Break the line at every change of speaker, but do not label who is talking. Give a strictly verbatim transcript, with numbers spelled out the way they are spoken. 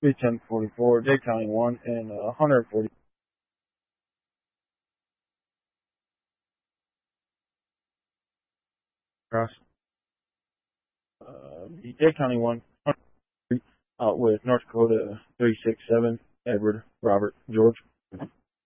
three ten forty-four, Dade County one, and uh, one hundred forty. Cross. Uh, the Dade County one, out with North Dakota three six seven, Edward Robert George.